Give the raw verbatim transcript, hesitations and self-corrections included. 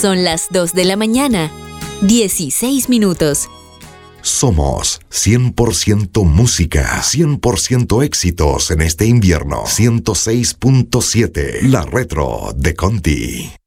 Son las dos de la mañana, dieciséis minutos. Somos cien por ciento música, cien por ciento éxitos en este invierno. ciento seis punto siete, La Retro de Conti.